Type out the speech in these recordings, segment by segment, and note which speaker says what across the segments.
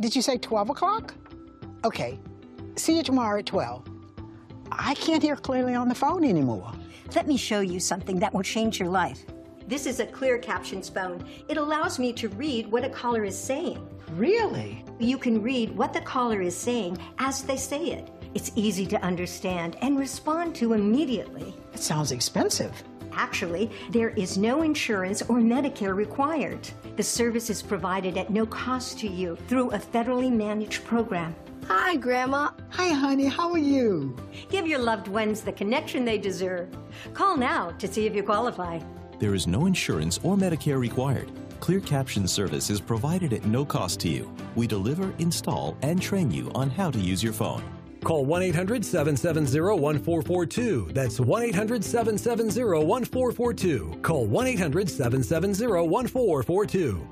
Speaker 1: Did you say 12 o'clock? Okay. See you tomorrow at 12. I can't hear clearly on the phone anymore.
Speaker 2: Let me show you something that will change your life. This is a clear captions phone. It allows me to read what a caller is saying.
Speaker 1: Really?
Speaker 2: You can read what the caller is saying as they say it. It's easy to understand and respond to immediately.
Speaker 1: It sounds expensive.
Speaker 2: Actually, there is no insurance or Medicare required. The service is provided at no cost to you through a federally managed program.
Speaker 3: Hi, Grandma.
Speaker 1: Hi, honey. How are you?
Speaker 2: Give your loved ones the connection they deserve. Call now to see if you qualify.
Speaker 4: There is no insurance or Medicare required. Clear Caption service is provided at no cost to you. We deliver, install, and train you on how to use your phone.
Speaker 5: Call 1-800-770-1442. That's 1-800-770-1442. Call 1-800-770-1442.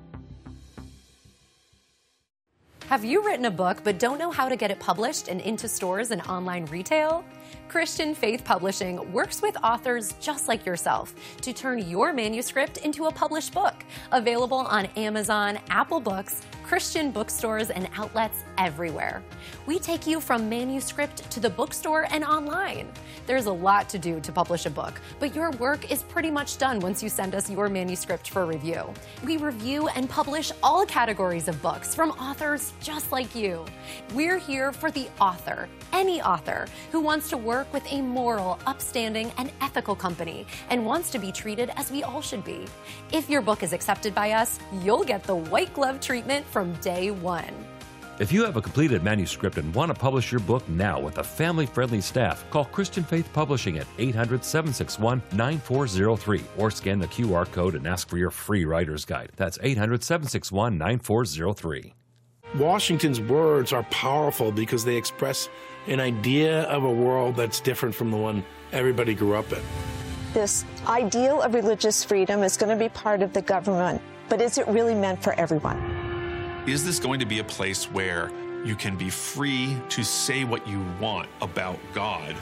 Speaker 6: Have you written a book but don't know how to get it published and into stores and online retail? Christian Faith Publishing works with authors just like yourself to turn your manuscript into a published book, available on Amazon, Apple Books, Christian bookstores, and outlets everywhere. We take you from manuscript to the bookstore and online. There's a lot to do to publish a book, but your work is pretty much done once you send us your manuscript for review. We review and publish all categories of books from authors just like you. We're here for the author, any author who wants to work with a moral, upstanding, and ethical company and wants to be treated as we all should be. If your book is accepted by us, you'll get the white glove treatment from day one.
Speaker 7: If you have a completed manuscript and want to publish your book now with a family-friendly staff, call Christian Faith Publishing at 800-761-9403 or scan the QR code and ask for your free writer's guide. That's 800-761-9403.
Speaker 8: Washington's words are powerful because they express an idea of a world that's different from the one everybody grew up in.
Speaker 9: This ideal of religious freedom is going to be part of the government, but is it really meant for everyone?
Speaker 10: Is this going to be a place where you can be free to say what you want about God?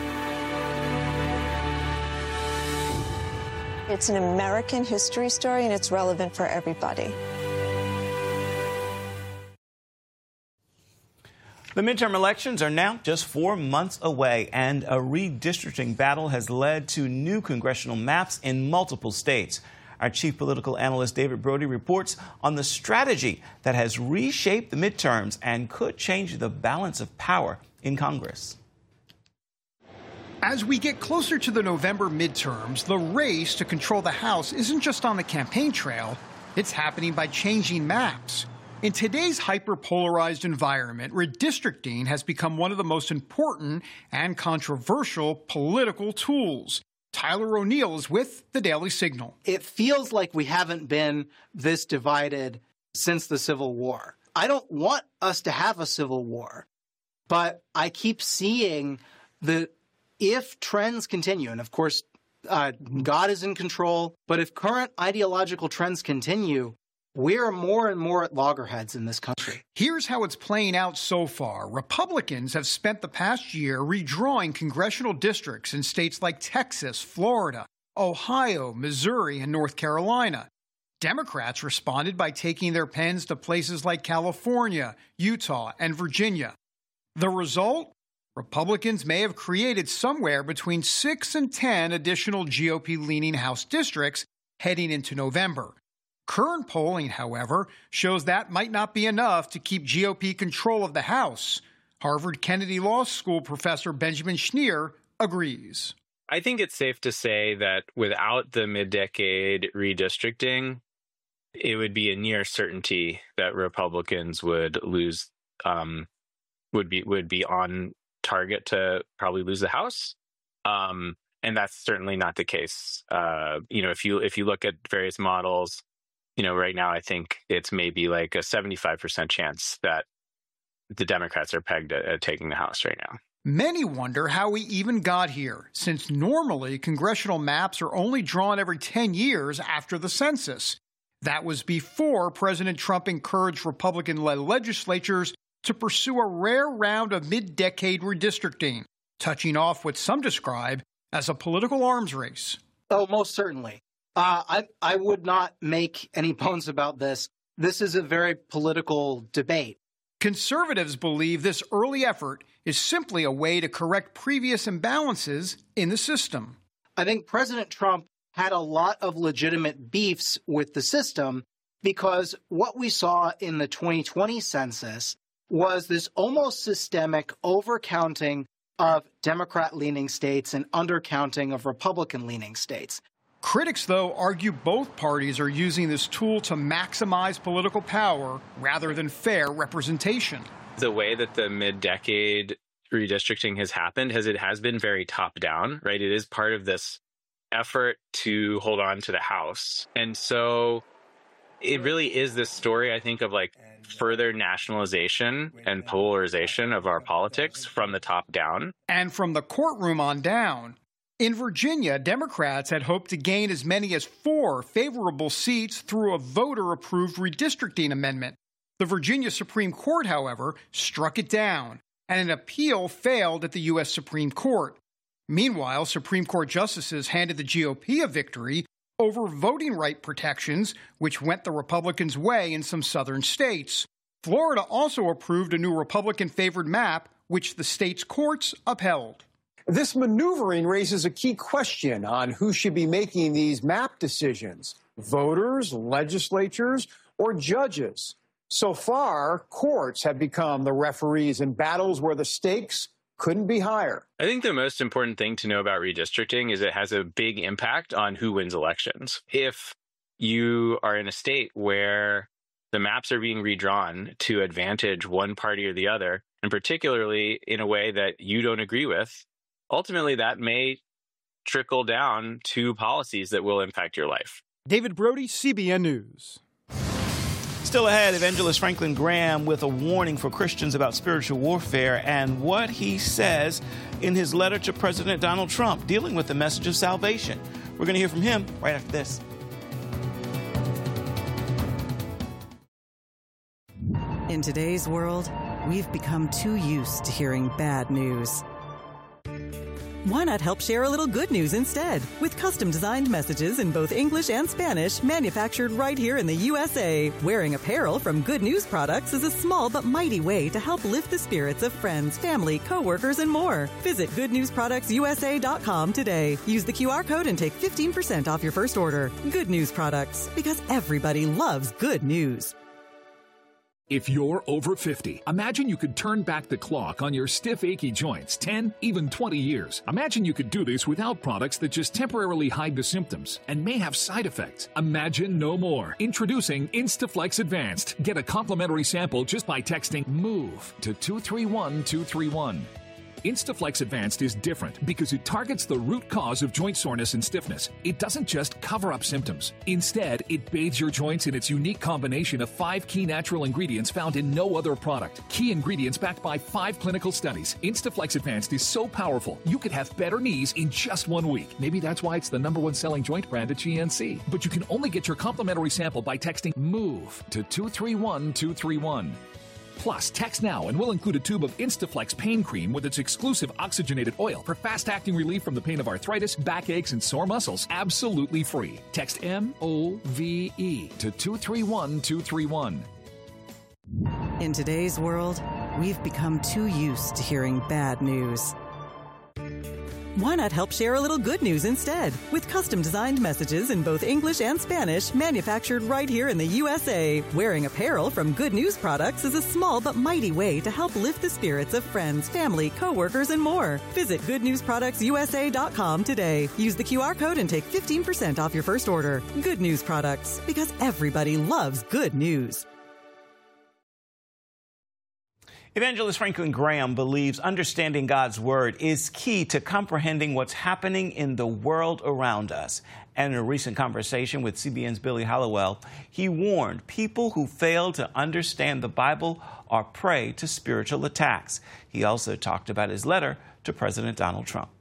Speaker 9: It's an American history story, and it's relevant for everybody.
Speaker 11: The midterm elections are now just 4 months away, and a redistricting battle has led to new congressional maps in multiple states. Our chief political analyst, David Brody, reports on the strategy that has reshaped the midterms and could change the balance of power in Congress.
Speaker 12: As we get closer to the November midterms, the race to control the House isn't just on the campaign trail, it's happening by changing maps. In today's hyper-polarized environment, redistricting has become one of the most important and controversial political tools. Tyler O'Neill is with the Daily Signal.
Speaker 13: It feels like we haven't been this divided since the Civil War. I don't want us to have a civil war, but I keep seeing that if trends continue, and of course, God is in control, but if current ideological trends continue, we're more and more at loggerheads in this country.
Speaker 12: Here's how it's playing out so far. Republicans have spent the past year redrawing congressional districts in states like Texas, Florida, Ohio, Missouri, and North Carolina. Democrats responded by taking their pens to places like California, Utah, and Virginia. The result? Republicans may have created somewhere between 6 and 10 additional GOP-leaning House districts heading into November. Current polling, however, shows that might not be enough to keep GOP control of the House. Harvard Kennedy Law School professor Benjamin Schneer agrees.
Speaker 14: I think it's safe to say that without the mid-decade redistricting, it would be a near certainty that Republicans would lose, would be on target to probably lose the House. And that's certainly not the case. If you look at various models, right now, I think it's maybe like a 75% chance that the Democrats are pegged at taking the House right now.
Speaker 12: Many wonder how we even got here, since normally congressional maps are only drawn every 10 years after the census. That was before President Trump encouraged Republican-led legislatures to pursue a rare round of mid-decade redistricting, touching off what some describe as a political arms race.
Speaker 13: Oh, most certainly. I would not make any bones about this. this is a very political debate.
Speaker 12: Conservatives believe this early effort is simply a way to correct previous imbalances in the system.
Speaker 13: I think President Trump had a lot of legitimate beefs with the system because what we saw in the 2020 census was this almost systemic overcounting of Democrat-leaning states and undercounting of Republican-leaning states.
Speaker 12: Critics, though, argue both parties are using this tool to maximize political power rather than fair representation.
Speaker 14: The way that the mid-decade redistricting has happened it has been very top-down, right? It is part of this effort to hold on to the House. And so it really is this story, I think, of like further nationalization and polarization of our politics from the top down.
Speaker 12: And from the courtroom on down. In Virginia, Democrats had hoped to gain as many as 4 favorable seats through a voter-approved redistricting amendment. The Virginia Supreme Court, however, struck it down, and an appeal failed at the U.S. Supreme Court. Meanwhile, Supreme Court justices handed the GOP a victory over voting right protections, which went the Republicans' way in some southern states. Florida also approved a new Republican-favored map, which the state's courts upheld.
Speaker 3: This maneuvering raises a key question on who should be making these map decisions: voters, legislatures, or judges. So far, courts have become the referees in battles where the stakes couldn't be higher.
Speaker 14: I think the most important thing to know about redistricting is it has a big impact on who wins elections. If you are in a state where the maps are being redrawn to advantage one party or the other, and particularly in a way that you don't agree with, ultimately that may trickle down to policies that will impact your life.
Speaker 12: David Brody, CBN News.
Speaker 11: Still ahead, Evangelist Franklin Graham with a warning for Christians about spiritual warfare and what he says in his letter to President Donald Trump dealing with the message of salvation. We're going to hear from him right after this.
Speaker 15: In today's world, we've become too used to hearing bad news. Why not help share a little good news instead? With custom-designed messages in both English and Spanish, manufactured right here in the USA. Wearing apparel from Good News Products is a small but mighty way to help lift the spirits of friends, family, coworkers, and more. Visit goodnewsproductsusa.com today. Use the QR code and take 15% off your first order. Good News Products, because everybody loves good news.
Speaker 16: If you're over 50, imagine you could turn back the clock on your stiff, achy joints 10, even 20 years. Imagine you could do this without products that just temporarily hide the symptoms and may have side effects. Imagine no more. Introducing Instaflex Advanced. Get a complimentary sample just by texting MOVE to 231231. Instaflex Advanced is different because it targets the root cause of joint soreness and stiffness. It doesn't just cover up symptoms. Instead, it bathes your joints in its unique combination of 5 key natural ingredients found in no other product. Key ingredients backed by 5 clinical studies. Instaflex Advanced is so powerful, you could have better knees in just 1 week. Maybe that's why it's the #1 selling joint brand at GNC. But you can only get your complimentary sample by texting MOVE to 231231. Plus, text now and we'll include a tube of Instaflex pain cream with its exclusive oxygenated oil for fast-acting relief from the pain of arthritis, backaches, and sore muscles. Absolutely free. Text MOVE to 231231.
Speaker 15: In today's world, we've become too used to hearing bad news. Why not help share a little good news instead? With custom-designed messages in both English and Spanish, manufactured right here in the USA. Wearing apparel from Good News Products is a small but mighty way to help lift the spirits of friends, family, coworkers, and more. Visit goodnewsproductsusa.com today. Use the QR code and take 15% off your first order. Good News Products, because everybody loves good news.
Speaker 11: Evangelist Franklin Graham believes understanding God's Word is key to comprehending what's happening in the world around us. And in a recent conversation with CBN's Billy Hallowell, he warned people who fail to understand the Bible are prey to spiritual attacks. He also talked about his letter to President Donald Trump.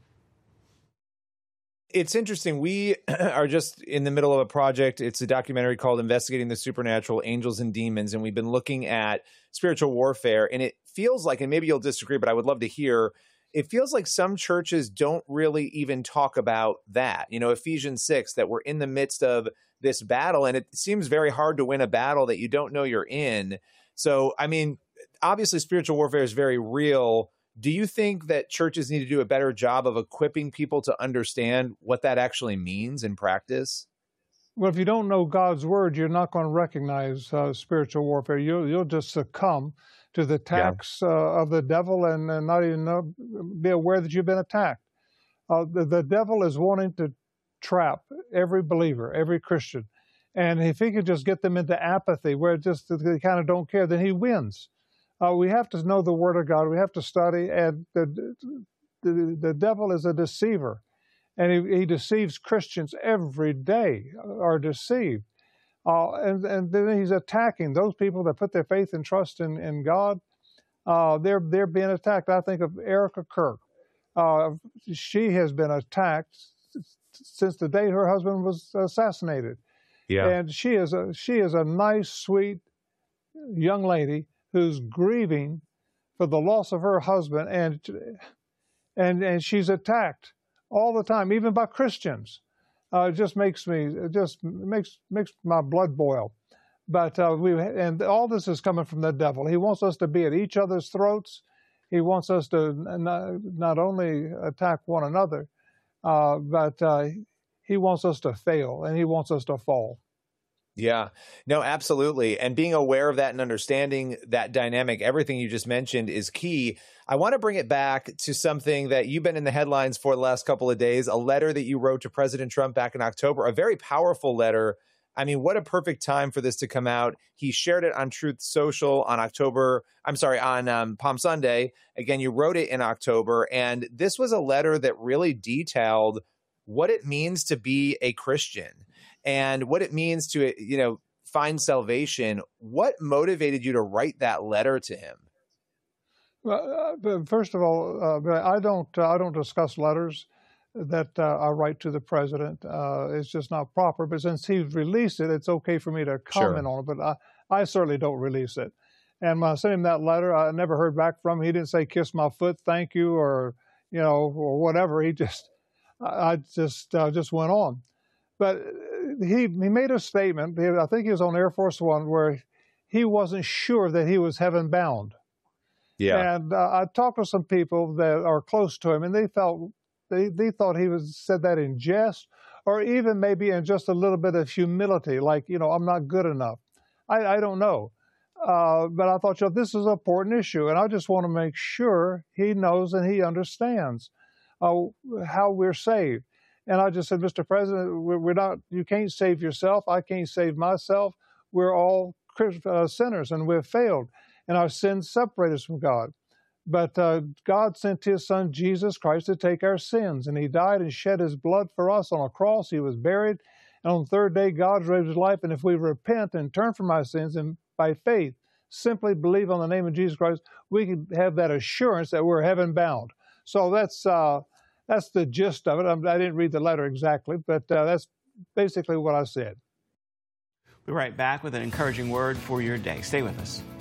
Speaker 17: It's interesting. We are just in the middle of a project. It's a documentary called Investigating the Supernatural, Angels and Demons. And we've been looking at spiritual warfare. And it feels like, and maybe you'll disagree, but I would love to hear, it feels like some churches don't really even talk about that. Ephesians 6, that we're in the midst of this battle, and it seems very hard to win a battle that you don't know you're in. So, I mean, obviously spiritual warfare is very real. Do you think that churches need to do a better job of equipping people to understand what that actually means in practice?
Speaker 18: Well, if you don't know God's word, you're not going to recognize spiritual warfare. You'll just succumb to the attacks of the devil and not even be aware that you've been attacked. The devil is wanting to trap every believer, every Christian. And if he could just get them into apathy, where they kind of don't care, then he wins. We have to know the Word of God. We have to study. And the devil is a deceiver. And he deceives Christians every day, are deceived. And then he's attacking those people that put their faith and trust in God. They're being attacked. I think of Erica Kirk. She has been attacked since the day her husband was assassinated. Yeah. And she is a nice, sweet young lady who's grieving for the loss of her husband, and she's attacked all the time, even by Christians. It just makes my blood boil. But and all this is coming from the devil. He wants us to be at each other's throats. He wants us to not only attack one another, but he wants us to fail, and he wants us to fall.
Speaker 17: Yeah, no, absolutely. And being aware of that and understanding that dynamic, everything you just mentioned is key. I want to bring it back to something that you've been in the headlines for the last couple of days, a letter that you wrote to President Trump back in October, a very powerful letter. I mean, what a perfect time for this to come out. He shared it on Truth Social on Palm Sunday. Again, you wrote it in October, and this was a letter that really detailed what it means to be a Christian and what it means to, find salvation. What motivated you to write that letter to him?
Speaker 18: Well, first of all, I don't discuss letters that I write to the president. It's just not proper. But since he's released it, it's okay for me to comment on it. But I certainly don't release it. And when I sent him that letter, I never heard back from him. He didn't say "kiss my foot, thank you," or or whatever. I just went on. But he made a statement. I think he was on Air Force One, where he wasn't sure that he was heaven bound. Yeah. And I talked to some people that are close to him, and they thought he said that in jest, or even maybe in just a little bit of humility, like, I'm not good enough. I don't know. But I thought, this is an important issue, and I just want to make sure he knows and he understands how we're saved. And I just said, Mr. President, we're not. You can't save yourself. I can't save myself. We're all sinners, and we've failed, and our sins separate us from God. But God sent his son, Jesus Christ, to take our sins, and he died and shed his blood for us on a cross. He was buried, and on the third day, God raised his life. And if we repent and turn from our sins and by faith simply believe on the name of Jesus Christ, we can have that assurance that we're heaven bound. So that's the gist of it. I didn't read the letter exactly, but that's basically what I said.
Speaker 11: We'll be right back with an encouraging word for your day. Stay with us.